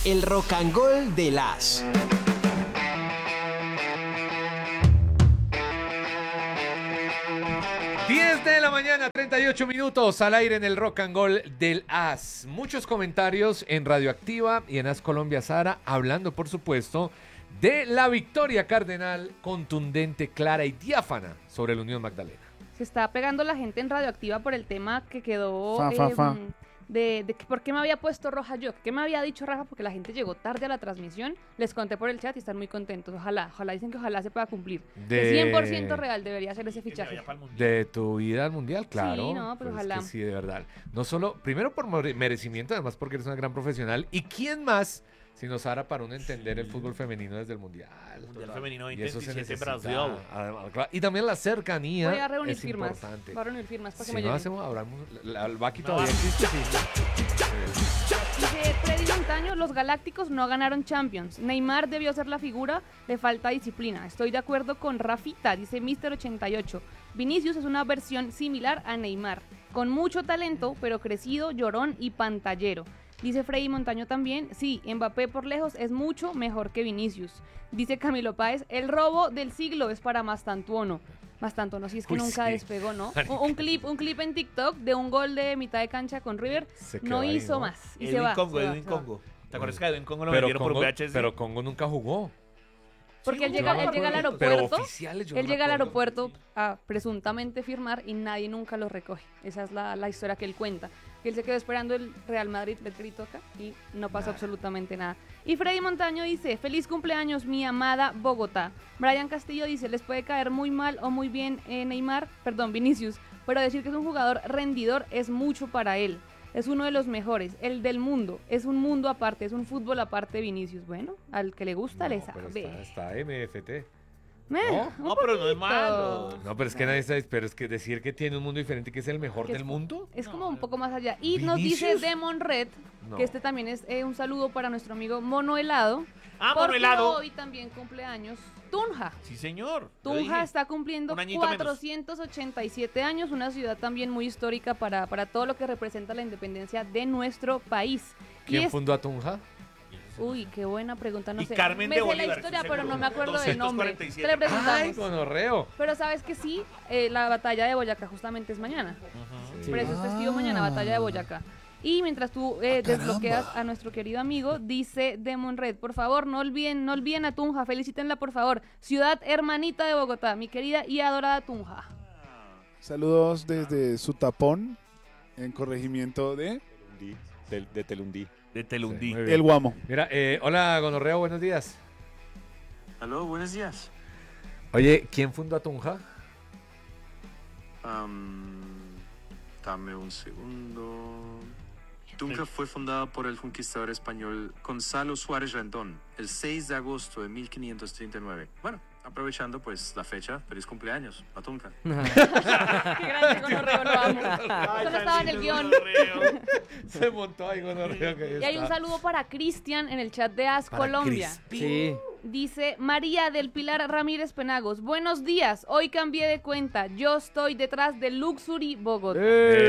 El Rock and Roll de las. De la mañana, 38 minutos al aire en el Rock and Roll del AS. Muchos comentarios en Radioactiva y en AS Colombia Sara, hablando por supuesto de la victoria cardenal contundente, clara y diáfana sobre la Unión Magdalena. Se está pegando la gente en Radioactiva por el tema que quedó de por qué me había puesto roja yo, qué me había dicho Rafa, porque la gente llegó tarde a la transmisión. Les conté por el chat y están muy contentos. Ojalá dicen que ojalá se pueda cumplir. De 100% real debería ser ese fichaje. De tu vida al mundial, claro. Sí, no, pero ojalá. Es que sí, de verdad. No solo, primero por merecimiento, además porque eres una gran profesional. ¿Y quién más sino Sara para uno entender el fútbol femenino desde el mundial? El mundial femenino y eso se 27 en Brasil. Brasil. Y también la cercanía. Voy a reunir es firmas. Importante. Voy a reunir firmas para si que me no lleguen. hacemos, hablamos, el Baki todavía existe. Dice Freddy Montaño, los Galácticos no ganaron Champions. Neymar debió ser la figura, le falta disciplina. Estoy de acuerdo con Rafita, dice Mr. 88. Vinicius es una versión similar a Neymar, con mucho talento, pero crecido, llorón y pantallero. Dice Freddy Montaño también, sí, Mbappé por lejos es mucho mejor que Vinicius. Dice Camilo Páez, el robo del siglo es para Mastantuono. Mastantuono, si es que nunca despegó, ¿no? Un clip en TikTok de un gol de mitad de cancha con River, no hizo ahí, ¿no? Más. Y Edwin Congo. ¿Te acuerdas que Edwin Congo lo metieron por VHS? Pero Congo nunca jugó. Porque él llega al aeropuerto, llega al aeropuerto a presuntamente firmar y nadie nunca lo recoge. Esa es la historia que él cuenta. Que él se quedó esperando el Real Madrid, le gritó acá y no pasó absolutamente nada. Y Freddy Montaño dice, feliz cumpleaños mi amada Bogotá. Brian Castillo dice, les puede caer muy mal o muy bien Vinicius, pero decir que es un jugador rendidor es mucho para él. Es uno de los mejores, el del mundo. Es un mundo aparte, es un fútbol aparte Vinicius. Bueno, al que le gusta le sabe. Está MFT. No, pero no es malo. No, pero es que nadie sabe, pero es que decir que tiene un mundo diferente, que es el mejor del mundo. Es como un poco más allá. Y ¿Vinicius? Nos dice Demon Red, que este también es un saludo para nuestro amigo Mono Helado. Mono Helado. Hoy también cumpleaños Tunja. Sí, señor. Tunja está cumpliendo 487 años, una ciudad también muy histórica para todo lo que representa la independencia de nuestro país. ¿Quién fundó a Tunja? Uy, qué buena pregunta, no sé. Carmen me de sé Bolívar, la historia, pero no me acuerdo del nombre. 247. Le preguntamos. Ay, gonorreo. Pero sabes que sí, la batalla de Boyacá justamente es mañana. Sí. Por eso es festivo mañana, batalla de Boyacá. Y mientras tú desbloqueas a nuestro querido amigo, dice Demon Red, por favor, no olviden a Tunja, felicítenla por favor. Ciudad hermanita de Bogotá, mi querida y adorada Tunja. Saludos desde Sutapón, en corregimiento de Telundí. De Telundí. Sí, El Guamo. Mira, hola Gonorreo, buenos días. Aló, buenos días. Oye, ¿quién fundó a Tunja? Dame un segundo. Tunja fue fundada por el conquistador español Gonzalo Suárez Rendón el 6 de agosto de 1539. Bueno, aprovechando pues la fecha, feliz cumpleaños a Tunja. Qué grande Gonorreo, lo amo. Solo estaba en el guión. Se montó ahí Gonorreo. Y hay un saludo para Cristian en el chat de AS Colombia. Sí. Dice María del Pilar Ramírez Penagos, buenos días, hoy cambié de cuenta, yo estoy detrás de Luxury Bogotá.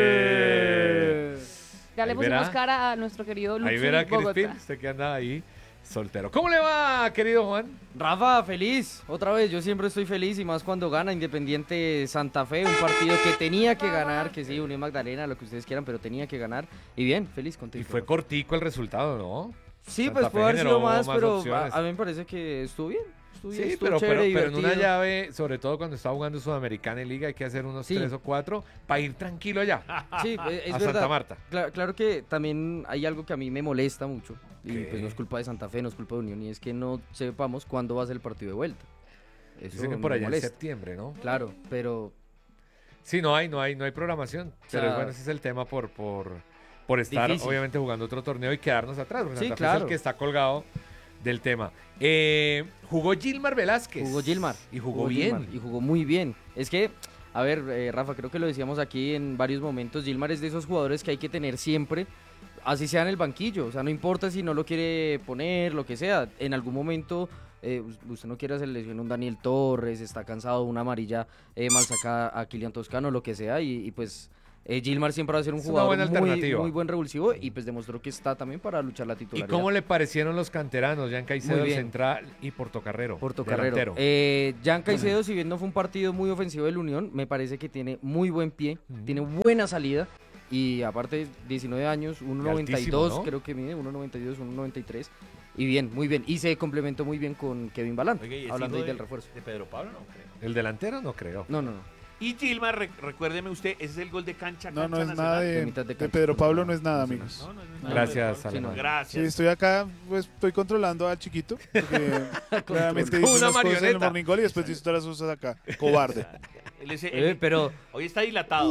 Ya le pusimos cara a nuestro querido Luxury Ahí verá Bogotá. Crispin, usted que anda ahí soltero. ¿Cómo le va, querido Juan? Rafa, feliz, otra vez, yo siempre estoy feliz y más cuando gana Independiente Santa Fe, un partido que tenía que ganar, que sí, Unión Magdalena, lo que ustedes quieran, pero tenía que ganar, y bien, feliz, contento. Y fue cortico el resultado, ¿no? Sí, Santa pues Fe puede haber sido generó más, pero opciones. a mí me parece que estuvo bien. Sí, estuvo pero chévere, en una divertido. llave, sobre todo cuando está jugando Sudamericana y Liga, hay que hacer unos 3 o 4 para ir tranquilo allá. Sí, es a verdad. Santa Marta. Claro que también hay algo que a mí me molesta mucho, y ¿Qué? pues no es culpa de Santa Fe, no es culpa de Unión, y es que no sepamos cuándo va a ser el partido de vuelta. Eso Dicen que por me allá molesta. en septiembre, ¿no? Claro, pero Sí, no hay programación. sea, Pero bueno, ese es el tema por estar, difícil. obviamente, jugando otro torneo y quedarnos atrás. Porque Sí, Santa Fe claro. es el que está colgado del tema. Jugó Gilmar Velázquez. jugó Gilmar. Y jugó bien. Gilmar, y jugó muy bien. Es que, a ver, Rafa, creo que lo decíamos aquí en varios momentos, Gilmar es de esos jugadores que hay que tener siempre, así sea en el banquillo. O sea, no importa si no lo quiere poner, lo que sea. En algún momento, usted no quiere hacer lesión a un Daniel Torres, está cansado, una amarilla mal sacada a Kylian Toscano, lo que sea, y pues Gilmar siempre va a ser un Es una jugador buena alternativa. muy buen revulsivo y pues demostró que está también para luchar la ¿Y titularidad. cómo le parecieron los canteranos? Jan Caicedo Muy el bien. central y Portocarrero. Portocarrero. delantero. Jan Caicedo, si bien no fue un partido muy ofensivo del Unión, me parece que tiene muy buen pie, tiene buena salida y aparte 19 años, 1.92 altísimo, ¿no? creo que mide, 1.92, 1.93 y bien, muy bien. Y se complementó muy bien con Kevin Balán, Oiga, ¿y es hablando ahí hijo del refuerzo. de Pedro Pablo? No creo. ¿El delantero? No creo. No. Y Gilmar, recuérdeme usted, ese es el gol de cancha. No, no cancha es nada nacional. De de, mitad de de cancha. Pedro Pablo, no es nada, amigos. No, no es No, nada. Gracias, sí, Alemán. Sí, Gracias. estoy acá, pues estoy controlando al chiquito, porque claramente Como dice una unas cosas en el marioneta. Morning Call y después dice todas las cosas acá. Cobarde. Pero Hoy está dilatado.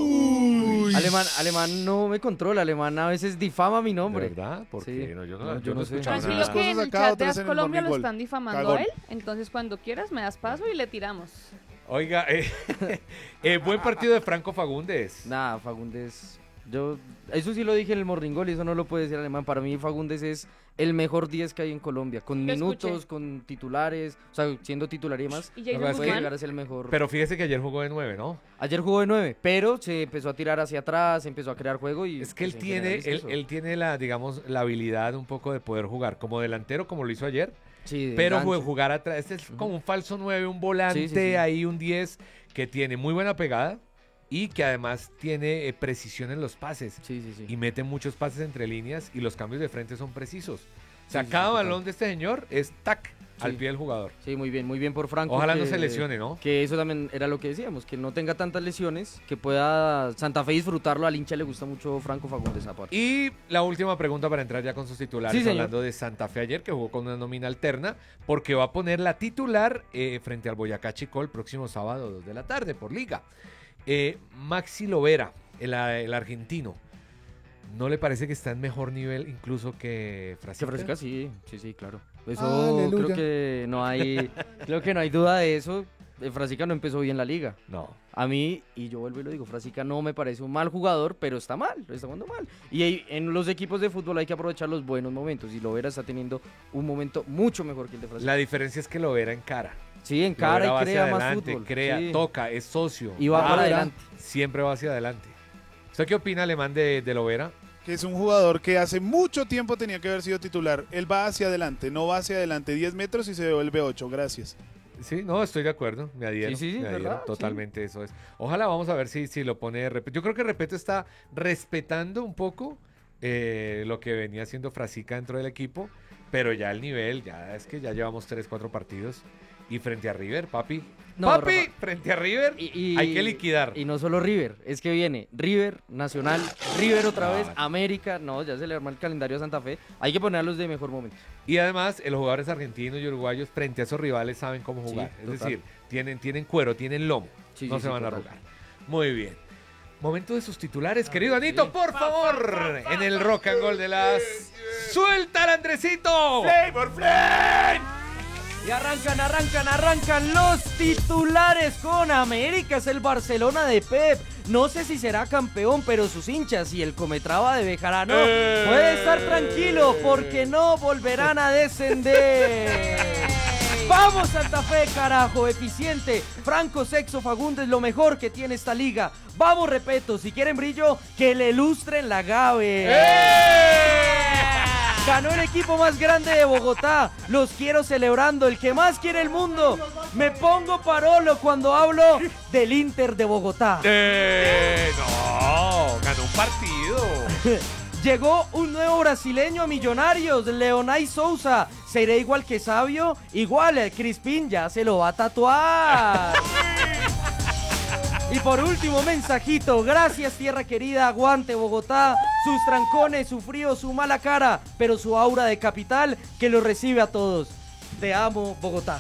Alemán no me controla, Alemán a veces difama mi ¿De nombre. verdad? ¿Por Sí. qué? No, yo no, No, yo no he sé. escuchado Tranquilo nada. que en Cosas el acá, chat de otras en el Colombia lo Morning están difamando Cagón. a él, entonces cuando quieras me das paso y le tiramos. Oiga, buen partido de Franco Fagundes. Nada, Fagundes. Eso sí lo dije en el Morning Call y eso no lo puede decir Alemán. Para mí Fagundes es el mejor 10 que hay en Colombia. Con Lo minutos, escuché. con titulares, o sea, siendo titular y más. Y Lo que Jason pasa es Puede que- llegar Guzmán, a ser el mejor. Pero fíjese que ayer jugó de 9, ¿no? Ayer jugó de 9, pero se empezó a tirar hacia atrás, empezó a crear juego y... Es que él pues, en tiene, general es eso. él tiene la, digamos, la habilidad un poco de poder jugar como delantero, como lo hizo ayer, Sí, de pero enganche. jugar atrás. Este es como un falso 9, un volante, Sí. ahí un 10 que tiene muy buena pegada y que además tiene precisión en los pases. Sí. Y mete muchos pases entre líneas y los cambios de frente son precisos. O sea, Sí, cada total. balón de este señor es tac al Sí. pie del jugador. Sí, muy bien por Franco. Ojalá no que- se lesione, ¿no? Que eso también era lo que decíamos, que no tenga tantas lesiones, que pueda Santa Fe disfrutarlo. Al hincha le gusta mucho Franco Fagundes Zapata. Y la última pregunta para entrar ya con sus titulares, Sí, señor. hablando de Santa Fe ayer, que jugó con una nómina alterna, porque va a poner la titular frente al Boyacá Chicó el próximo sábado, 2 de la tarde, por Liga. Maxi Lovera, el argentino, ¿no le parece que está en mejor nivel incluso que Frasica? Que Frasica sí, claro. Eso Aleluya. creo que no hay duda de eso. Frasica no empezó bien la liga. No. A mí, y yo vuelvo y lo digo, Frasica no me parece un mal jugador, pero está jugando mal. Y en los equipos de fútbol hay que aprovechar los buenos momentos, y Lovera está teniendo un momento mucho mejor que el de Frasica. La diferencia es que Lovera encara. Sí, encara Lovera va y crea hacia más adelante, fútbol. crea, Sí. toca, es socio. Y va para adelante. Siempre va hacia adelante. ¿Usted qué opina, Alemán, de Lovera? Que es un jugador que hace mucho tiempo tenía que haber sido titular. Él va hacia adelante, no va hacia adelante 10 metros y se devuelve 8. Gracias. Sí, no, estoy de acuerdo, me adhiero, Sí, me adhiero, ¿verdad? totalmente eso es. Ojalá vamos a ver si lo pone Repeto. Yo creo que Repeto está respetando un poco lo que venía haciendo Frasica dentro del equipo, pero ya el nivel, ya es que ya llevamos 3-4 partidos y frente a River, papi, No, papi, Rafa. frente a River Y- hay que liquidar. Y no solo River, es que viene River, Nacional, River otra vez, Claro. América, no, ya se le arma el calendario a Santa Fe, hay que ponerlos de mejor momento. Y además, los jugadores argentinos y uruguayos frente a esos rivales saben cómo Sí, jugar. Es total. decir, tienen cuero, tienen lomo. Sí, No sí, se sí, van a total. arrugar. Muy bien. Momento de sus titulares, querido Anito, por favor. En el Rock and Roll de las... ¡Suelta al Andresito! ¡Flavor Flame! Y arrancan los titulares con América, es el Barcelona de Pep. No sé si será campeón, pero sus hinchas y el Cometraba de Bejarano puede estar tranquilo porque no volverán a descender. ¡Vamos Santa Fe, carajo! Eficiente. Franco Sexo Fagundes, lo mejor que tiene esta liga. Vamos, repeto, si quieren brillo, que le lustren la Gabe. Ganó el equipo más grande de Bogotá. Los quiero celebrando. El que más quiere el mundo. Me pongo parolo cuando hablo del Inter de Bogotá. No, ganó un partido. Llegó un nuevo brasileño a Millonarios, Leonay Souza. ¿Será igual que Sabio? Igual, Crispín ya se lo va a tatuar. Y por último, mensajito. Gracias, tierra querida. Aguante, Bogotá. Sus trancones, su frío, su mala cara, pero su aura de capital que los recibe a todos. Te amo, Bogotá.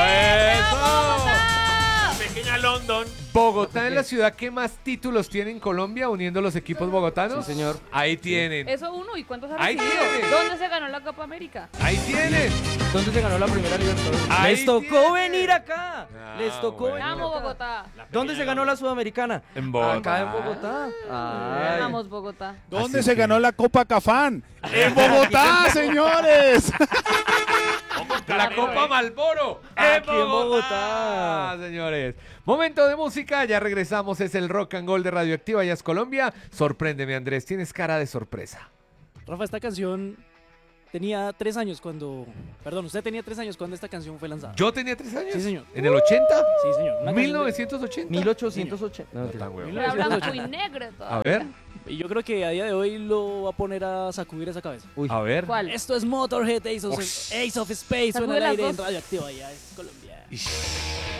Pequeña London. Bogotá es la ciudad que más títulos tiene en Colombia, uniendo los equipos bogotanos. Sí, señor. Ahí tienen. Eso uno, ¿y cuántos ha Ahí recibido? tiene. ¿Dónde se ganó la Copa América? Ahí tienen. ¿Dónde se ganó la primera Libertadores? Ahí Les tocó tiene. venir acá. Ah, Les tocó bueno. venir Amo acá. Bogotá. ¿Dónde se ganó la Sudamericana? En Bogotá. Acá en Bogotá. Ay. Amamos Bogotá. ¿Dónde que- se ganó la Copa Cafán? ¡En Bogotá, señores! Con la Copa Malboro Aquí en en Bogotá, Bogotá. señores. Momento de música, ya regresamos, es el Rock and Roll de Radioactiva Jazz Colombia. Sorpréndeme, Andrés, tienes cara de sorpresa. Rafa, esta canción tenía 3 años cuando... Perdón, usted tenía 3 años cuando esta canción fue lanzada. ¿Yo tenía 3 años? Sí, señor. ¿En el 80? Sí, señor. Una canción de- 1980. 1880. No, No, mentira. tan huevo. Pero habla muy negro A todavía. ver, Y yo creo que a día de hoy lo va a poner a sacudir esa cabeza. Uy. a ver. ¿Cuál? Esto es Motorhead Ace of Space, suena Sacude al las aire en dos. Radioactiva, ya es Colombia. Ish.